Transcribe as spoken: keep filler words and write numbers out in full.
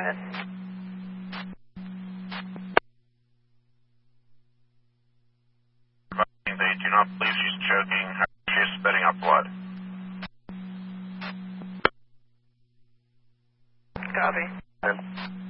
ahead. They do not believe she's choking. She's spitting up blood. Copy.